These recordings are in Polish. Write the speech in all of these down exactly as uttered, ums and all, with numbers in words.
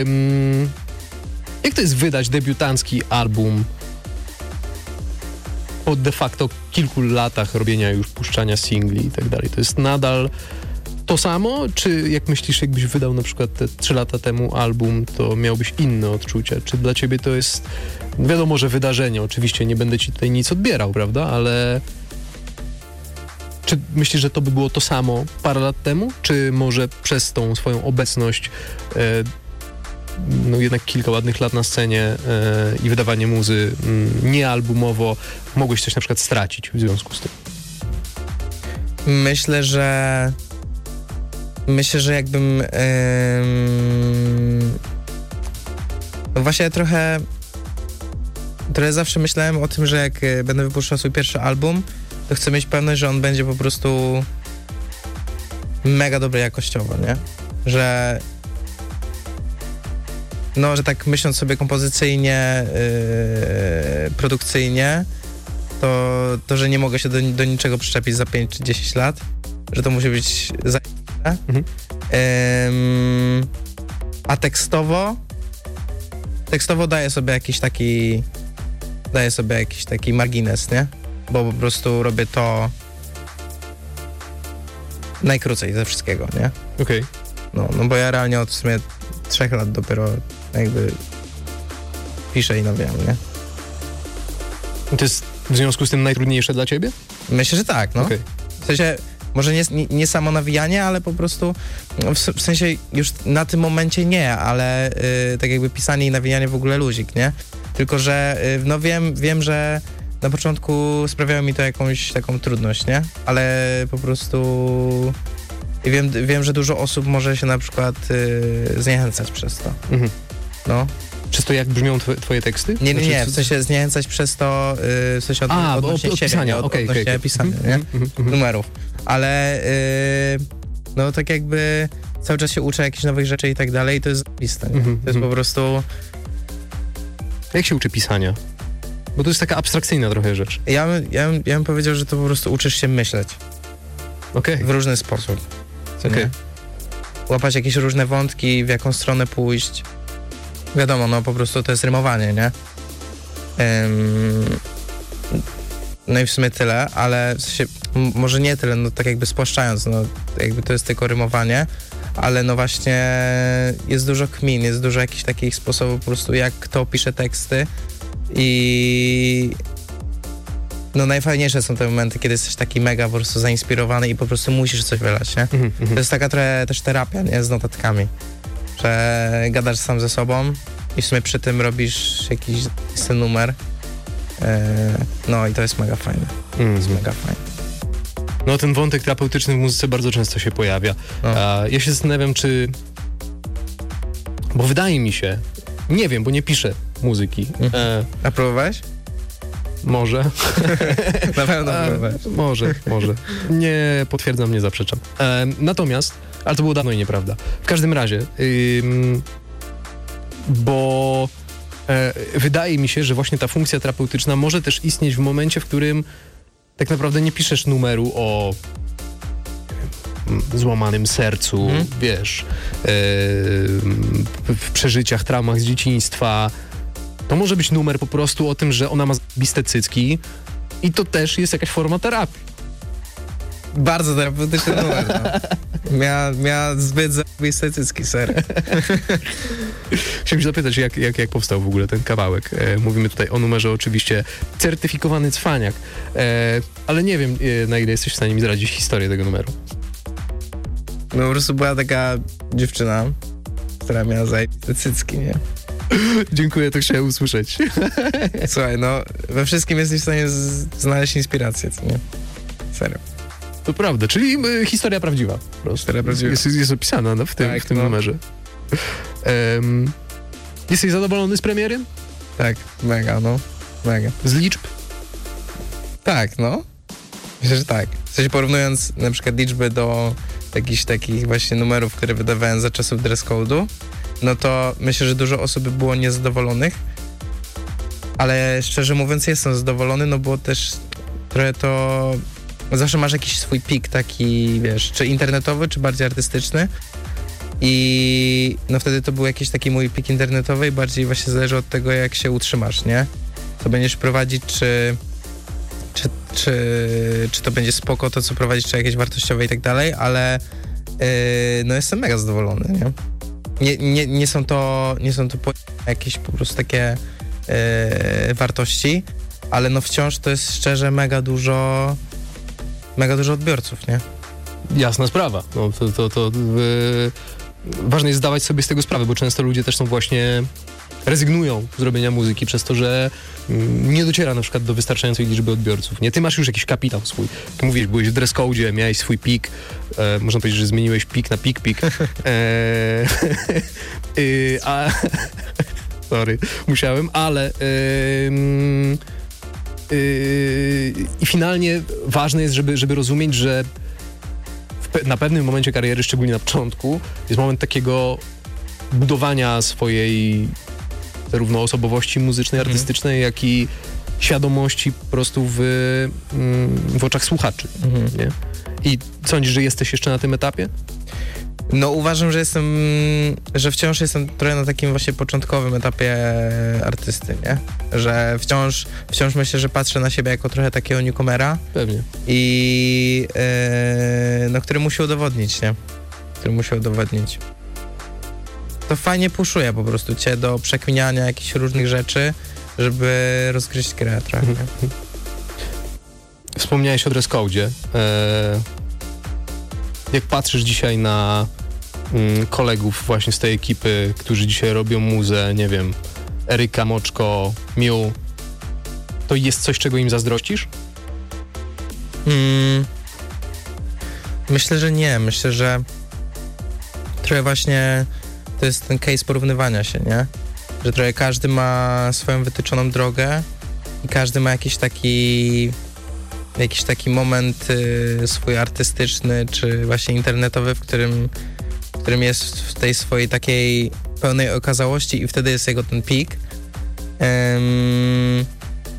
Um, jak to jest wydać debiutancki album po de facto kilku latach robienia już, puszczania singli i tak dalej? To jest nadal to samo? Czy jak myślisz, jakbyś wydał na przykład te trzy lata temu album, to miałbyś inne odczucia? Czy dla ciebie to jest, wiadomo, że wydarzenie, oczywiście nie będę ci tutaj nic odbierał, prawda, ale czy myślisz, że to by było to samo parę lat temu? Czy może przez tą swoją obecność e, no jednak kilka ładnych lat na scenie e, i wydawanie muzy m, niealbumowo mogłeś coś na przykład stracić w związku z tym? Myślę, że myślę, że jakbym ym... no właśnie trochę trochę zawsze myślałem o tym, że jak będę wypuszczał swój pierwszy album, to chcę mieć pewność, że on będzie po prostu mega dobry jakościowo, nie? Że no, że tak myśląc sobie kompozycyjnie, yy, produkcyjnie, to, to, że nie mogę się do, do niczego przyczepić za pięć czy dziesięć lat, że to musi być zajebiste. Mhm. Ym, a tekstowo tekstowo daję sobie jakiś taki daję sobie jakiś taki margines, nie? Bo po prostu robię to najkrócej ze wszystkiego, nie? Okej. Okay. No, no bo ja realnie od w sumie trzech lat dopiero jakby piszę i nawijam, nie? To jest w związku z tym najtrudniejsze dla ciebie? Myślę, że tak, no. Okay. W sensie, może nie, nie, nie samo nawijanie, ale po prostu, w, w sensie już na tym momencie nie, ale y, tak jakby pisanie i nawijanie w ogóle luzik, nie? Tylko, że y, no wiem, wiem, że na początku sprawiało mi to jakąś taką trudność, nie? Ale po prostu i wiem, wiem, że dużo osób może się na przykład y, zniechęcać przez to. Mhm. No. Przez to, jak brzmią twoje, twoje teksty? Nie, nie, nie, w sensie zniechęcać przez to, yy, w sensie od, A, odnośnie od, od siebie, pisania, od, okay, odnośnie okay, pisania, okay. nie? Mm, mm, mm. Numerów. Ale yy, no tak jakby cały czas się uczę jakichś nowych rzeczy i tak dalej i to jest lista, nie? Mm, To jest mm. po prostu... Jak się uczy pisania? Bo to jest taka abstrakcyjna trochę rzecz. Ja, ja, ja bym powiedział, że to po prostu uczysz się myśleć. Okay. W różny sposób. Okay. Łapać jakieś różne wątki, w jaką stronę pójść. Wiadomo, no po prostu to jest rymowanie, nie? Ym, no i w sumie tyle, ale w sensie, m- może nie tyle, no tak jakby spłaszczając, no jakby to jest tylko rymowanie, ale no właśnie jest dużo kmin, jest dużo jakichś takich sposobów po prostu, jak kto pisze teksty i no najfajniejsze są te momenty, kiedy jesteś taki mega po prostu zainspirowany i po prostu musisz coś wylać, nie? Mm-hmm. To jest taka trochę też terapia, nie? Z notatkami. Że gadasz sam ze sobą i w sumie przy tym robisz jakiś ten numer. Yy, no i to jest mega fajne. Mm. To jest mega fajne. No ten wątek terapeutyczny w muzyce bardzo często się pojawia. No. A ja się zastanawiam, czy... Bo wydaje mi się, nie wiem, bo nie piszę muzyki. Mhm. E... A próbowałeś? Może. Na pewno próbowałeś. Może, może. Nie potwierdzam, nie zaprzeczam. E, natomiast, ale to było dawno i nieprawda. W każdym razie, ym, bo e, wydaje mi się, że właśnie ta funkcja terapeutyczna może też istnieć w momencie, w którym tak naprawdę nie piszesz numeru o złamanym sercu, hmm. wiesz, e, w przeżyciach, traumach z dzieciństwa. To może być numer po prostu o tym, że ona ma zbiste cycki i to też jest jakaś forma terapii. Bardzo terapeutyczny numer, no. Miała, miała zbyt zbiste cycki, serio. Chciałem się zapytać, jak, jak, jak powstał w ogóle ten kawałek. E, mówimy tutaj o numerze oczywiście Certyfikowany Cwaniak, e, ale nie wiem, e, na ile jesteś w stanie mi zdradzić historię tego numeru. No po prostu była taka dziewczyna, która miała zajebiste cycki, nie? Dziękuję, to chciałem usłyszeć. Słuchaj, no we wszystkim jesteś w stanie z- znaleźć inspirację, co nie? Serio. To prawda, czyli y, historia prawdziwa. Historia prawdziwa. Jest, jest opisana no, w tym, tak, w tym no. numerze. Um, jesteś zadowolony z premiery? Tak, mega, no. Mega. Z liczb? Tak, no. Myślę, że tak. W sensie porównując na przykład liczby do jakichś takich właśnie numerów, które wydawałem za czasów dress code'u, no to myślę, że dużo osób by było niezadowolonych, ale szczerze mówiąc jestem zadowolony, no bo też trochę to... Zawsze masz jakiś swój pik taki, wiesz, czy internetowy, czy bardziej artystyczny I no wtedy to był jakiś taki mój pik internetowy i bardziej właśnie zależy od tego, jak się utrzymasz, nie? Co będziesz prowadzić, czy, czy, czy, czy to będzie spoko, to co prowadzisz, czy jakieś wartościowe i tak dalej, ale yy, no jestem mega zadowolony, nie? Nie, nie, nie są to, nie są to po, jakieś po prostu takie yy, wartości, ale no wciąż to jest szczerze mega dużo, mega dużo odbiorców, nie? Jasna sprawa. No, to, to, to yy, ważne jest zdawać sobie z tego sprawę, bo często ludzie też są właśnie rezygnują z robienia muzyki przez to, że mm, nie dociera na przykład do wystarczającej liczby odbiorców. Nie, ty masz już jakiś kapitał swój. Jak mówisz, byłeś w dress code'zie, miałeś swój pik. E, można powiedzieć, że zmieniłeś pik na pik pik. E, y, a sorry, musiałem, ale y, y, i finalnie ważne jest, żeby, żeby rozumieć, że w, na pewnym momencie kariery, szczególnie na początku, jest moment takiego budowania swojej zarówno osobowości muzycznej, mhm. artystycznej, jak i świadomości po prostu w, w oczach słuchaczy. Mhm. Nie? I sądzisz, że jesteś jeszcze na tym etapie? No uważam, że jestem, że wciąż jestem trochę na takim właśnie początkowym etapie artysty, nie? Że wciąż, wciąż myślę, że patrzę na siebie jako trochę takiego newcomera. Pewnie. I yy, no, który musi udowodnić, nie? Który musi udowodnić. To fajnie puszuje po prostu cię do przekminiania jakichś różnych rzeczy, żeby rozgryźć grę trochę. Wspomniałeś o dress code'zie. E, jak patrzysz dzisiaj na mm, kolegów właśnie z tej ekipy, którzy dzisiaj robią muzę, nie wiem, Eryka, Moczko, Miu, to jest coś, czego im zazdrościsz? Hmm. Myślę, że nie. Myślę, że trochę właśnie to jest ten case porównywania się, nie? Że trochę każdy ma swoją wytyczoną drogę i każdy ma jakiś taki jakiś taki moment y, swój artystyczny, czy właśnie internetowy, w którym, w którym jest w tej swojej takiej pełnej okazałości i wtedy jest jego ten pik. Um,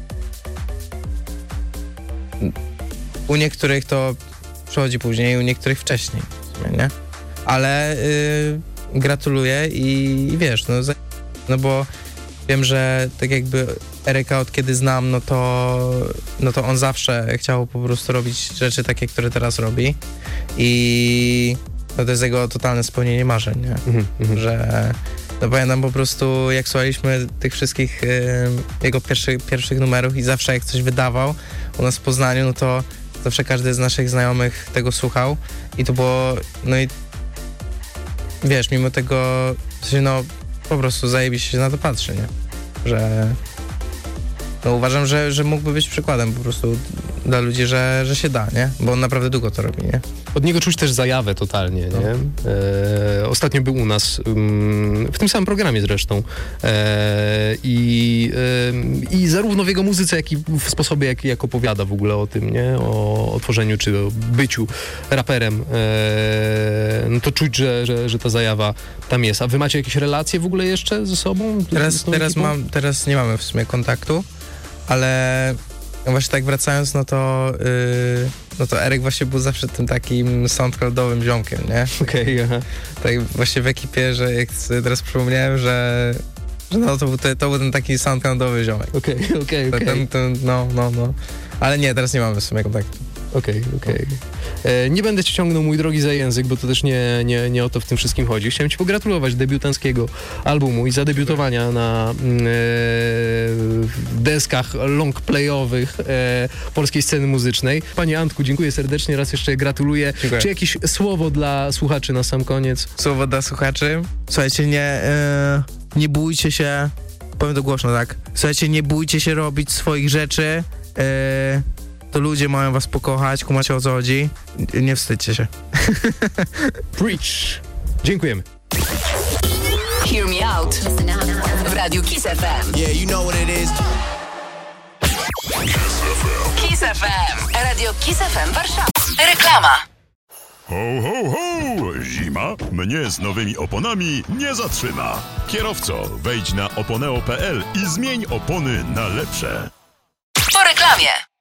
u niektórych to przychodzi później, u niektórych wcześniej, w sumie, nie? Ale y, gratuluję i, i wiesz, no, no bo wiem, że tak jakby Eryka od kiedy znam, no to, no to on zawsze chciał po prostu robić rzeczy takie, które teraz robi i no to jest jego totalne spełnienie marzeń, nie? Mm-hmm. Że no pamiętam po prostu, jak słuchaliśmy tych wszystkich y, jego pierwszych, pierwszych numerów i zawsze jak coś wydawał u nas w Poznaniu, no to zawsze każdy z naszych znajomych tego słuchał i to było, no i wiesz, mimo tego, no po prostu zajebiście się na to patrzy, nie? Że no uważam, że, że mógłby być przykładem po prostu dla ludzi, że, że się da, nie? Bo on naprawdę długo to robi, nie? Od niego czuć też zajawę totalnie, no. nie? E, ostatnio był u nas, um, w tym samym programie zresztą. E, i, e, I zarówno w jego muzyce, jak i w sposobie, jak, jak opowiada w ogóle o tym, nie? O, o tworzeniu, czy o byciu raperem. E, no to czuć, że, że, że ta zajawa tam jest. A wy macie jakieś relacje w ogóle jeszcze ze sobą? Teraz, teraz, mam, teraz nie mamy w sumie kontaktu, ale właśnie tak wracając, no to yy, no to Eryk właśnie był zawsze tym takim soundcloudowym ziomkiem, nie? Okej, okay, tak właśnie w ekipie, że jak sobie teraz przypomniałem, że, że no to był, te, to był ten taki soundcloudowy ziomek. Okej, okay, okej, okay, okej. Okay. No, no, no. Ale nie, teraz nie mamy w sumie kontaktu. Okej, okay, okej. Okay. Nie będę cię ciągnął, mój drogi, za język, bo to też nie, nie, nie o to w tym wszystkim chodzi. Chciałem ci pogratulować debiutanckiego albumu i zadebiutowania na e, deskach longplayowych e, polskiej sceny muzycznej. Panie Antku, dziękuję serdecznie, raz jeszcze gratuluję. Dziękuję. Czy jakieś słowo dla słuchaczy na sam koniec? Słowo dla słuchaczy? Słuchajcie, nie, e, nie bójcie się, powiem to głośno, tak? Słuchajcie, nie bójcie się robić swoich rzeczy, e, to ludzie mają was pokochać, kumacie o co chodzi. Nie wstydźcie się. Preach. Dziękujemy. Hear me out w Radiu Kiss F M. Yeah, you know what it is. Kiss F M. Radio Kiss F M Warszawa. Reklama. Ho, ho, ho! Zima mnie z nowymi oponami nie zatrzyma. Kierowco, wejdź na oponeo kropka p l i zmień opony na lepsze. Po reklamie.